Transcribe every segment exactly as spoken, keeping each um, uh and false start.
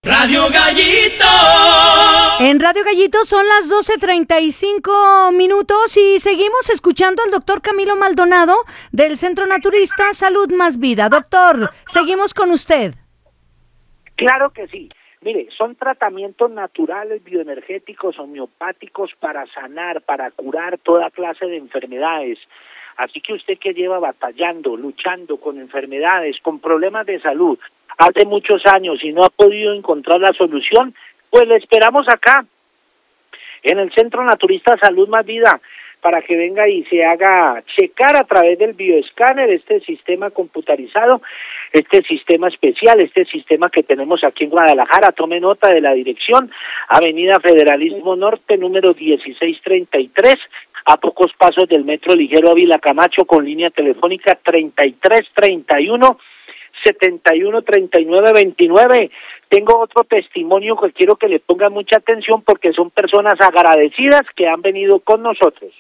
Radio Gallito. En Radio Gallito son las doce treinta y cinco minutos y seguimos escuchando al doctor Camilo Maldonado del Centro Naturista Salud Más Vida. Doctor, seguimos con usted. Claro que sí. Mire, son tratamientos naturales, bioenergéticos, homeopáticos para sanar, para curar toda clase de enfermedades. Así que usted que lleva batallando, luchando con enfermedades, con problemas de salud hace muchos años y no ha podido encontrar la solución, pues le esperamos acá, en el Centro Naturista Salud Más Vida, para que venga y se haga checar a través del bioescáner, este sistema computarizado, este sistema especial, este sistema que tenemos aquí en Guadalajara. Tome nota de la dirección, Avenida Federalismo Norte, número dieciséis treinta y tres, a pocos pasos del Metro Ligero Ávila Camacho, con línea telefónica treinta y tres treinta y uno setenta y uno treinta y nueve veintinueve. Tengo otro testimonio que quiero que le ponga mucha atención porque son personas agradecidas que han venido con nosotros.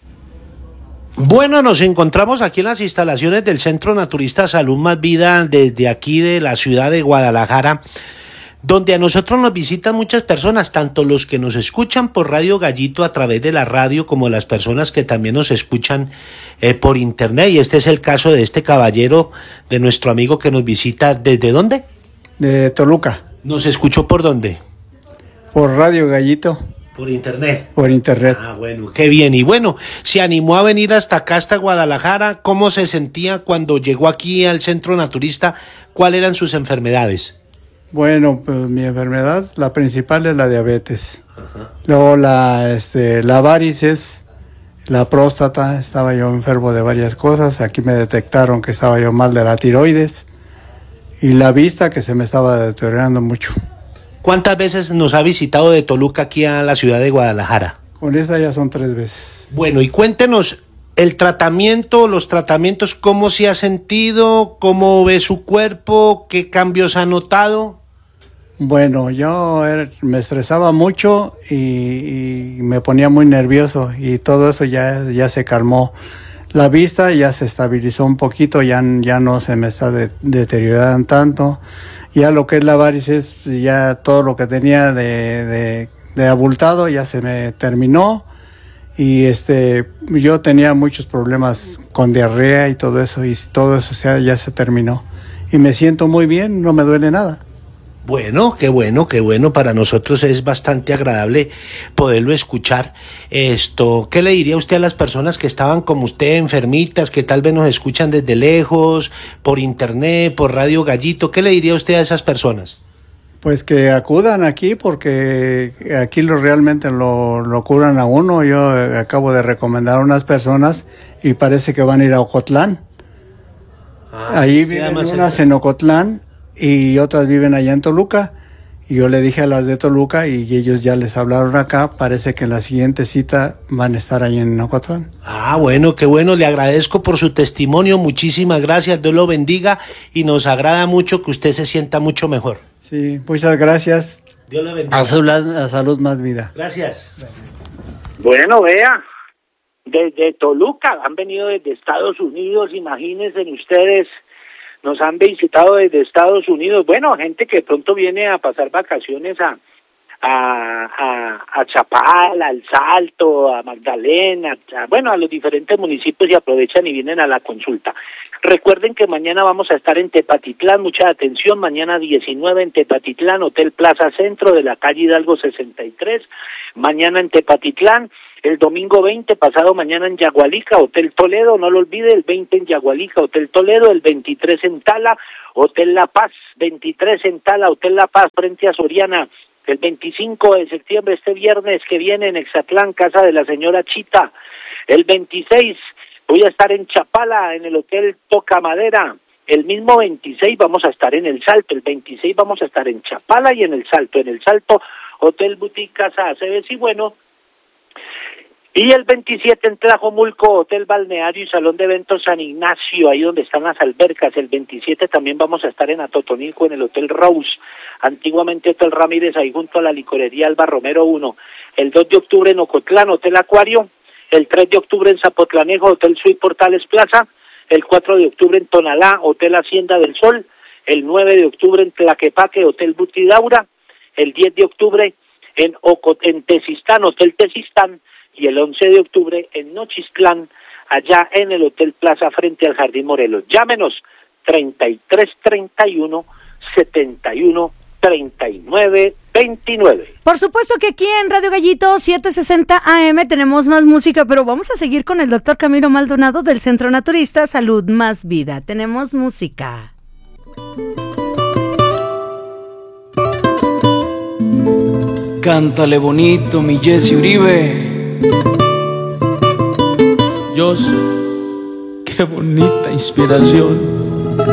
Bueno, nos encontramos aquí en las instalaciones del Centro Naturista Salud Más Vida, desde aquí de la ciudad de Guadalajara, donde a nosotros nos visitan muchas personas, tanto los que nos escuchan por Radio Gallito a través de la radio, como las personas que también nos escuchan eh, por internet. Y este es el caso de este caballero, de nuestro amigo que nos visita. ¿Desde dónde? De Toluca. ¿Nos escuchó por dónde? Por Radio Gallito. Por internet. Por internet. Ah, bueno, qué bien. Y bueno, se animó a venir hasta acá, hasta Guadalajara. ¿Cómo se sentía cuando llegó aquí al Centro Naturista? ¿Cuáles eran sus enfermedades? Bueno, pues mi enfermedad, la principal es la diabetes. Ajá. Luego la, este, la varices, la próstata, estaba yo enfermo de varias cosas. Aquí me detectaron que estaba yo mal de la tiroides. Y la vista, que se me estaba deteriorando mucho. ¿Cuántas veces nos ha visitado de Toluca aquí a la ciudad de Guadalajara? Con esta ya son tres veces. Bueno, y cuéntenos el tratamiento, los tratamientos, ¿cómo se ha sentido? ¿Cómo ve su cuerpo? ¿Qué cambios ha notado? Bueno, yo er, me estresaba mucho y, y me ponía muy nervioso y todo eso ya, ya se calmó. La vista ya se estabilizó un poquito, ya, ya no se me está de, deteriorando tanto. Ya lo que es la varices, ya todo lo que tenía de, de, de abultado ya se me terminó. Y este, yo tenía muchos problemas con diarrea y todo eso, y todo eso ya, ya se terminó. Y me siento muy bien, no me duele nada. Bueno, qué bueno, qué bueno. Para nosotros es bastante agradable poderlo escuchar. Esto, ¿qué le diría usted a las personas que estaban como usted, enfermitas, que tal vez nos escuchan desde lejos, por internet, por Radio Gallito? ¿Qué le diría usted a esas personas? Pues que acudan aquí, porque aquí lo realmente lo, lo curan a uno. Yo acabo de recomendar a unas personas y parece que van a ir a Ocotlán. Ah, ahí viven unas en Ocotlán y otras viven allá en Toluca. Y yo le dije a las de Toluca y ellos ya les hablaron acá. Parece que en la siguiente cita van a estar ahí en Ocotlán. Ah, bueno, qué bueno. Le agradezco por su testimonio. Muchísimas gracias. Dios lo bendiga y nos agrada mucho que usted se sienta mucho mejor. Sí, muchas gracias. Dios lo bendiga. A, su, a salud más vida. Gracias. Bueno, vea, desde Toluca han venido desde Estados Unidos. Imagínense ustedes. Nos han visitado desde Estados Unidos, bueno, gente que pronto viene a pasar vacaciones a a, a, a Chapala, al Salto, a Magdalena, a, bueno, a los diferentes municipios y aprovechan y vienen a la consulta. Recuerden que mañana vamos a estar en Tepatitlán, mucha atención, mañana diecinueve en Tepatitlán, Hotel Plaza Centro de la calle Hidalgo sesenta y tres, mañana en Tepatitlán. El domingo veinte, pasado mañana en Yagualica, Hotel Toledo, no lo olvide, el veinte en Yagualica, Hotel Toledo, el veintitrés en Tala, Hotel La Paz, veintitrés en Tala, Hotel La Paz, frente a Soriana, el veinticinco de septiembre, este viernes que viene en Exatlán, casa de la señora Chita, el veintiséis voy a estar en Chapala, en el Hotel Toca Madera, el mismo veintiséis vamos a estar en El Salto, el veintiséis vamos a estar en Chapala y en El Salto, en El Salto, Hotel Boutique Casa Aceves y bueno. Y el veintisiete en Tlajomulco, Hotel Balneario y Salón de Eventos San Ignacio, ahí donde están las albercas. El veintisiete también vamos a estar en Atotonilco, en el Hotel Rose, antiguamente Hotel Ramírez, ahí junto a la licorería Alba Romero uno. El dos de octubre en Ocotlán, Hotel Acuario. El tres de octubre en Zapotlanejo, Hotel Suite Portales Plaza. El cuatro de octubre en Tonalá, Hotel Hacienda del Sol. El nueve de octubre en Tlaquepaque, Hotel Butidaura. el diez de octubre en, Oco, en Tezistán, Hotel Tezistán, y el once de octubre en Nochistlán, allá en el Hotel Plaza frente al Jardín Morelos. Llámenos treinta y tres treinta y uno setenta y uno treinta y nueve veintinueve. Por supuesto que aquí en Radio Gallito setecientos sesenta A M tenemos más música, pero vamos a seguir con el doctor Camilo Maldonado del Centro Naturista Salud Más Vida. Tenemos música. Cántale bonito, mi Jesse Uribe. Dios, qué bonita inspiración.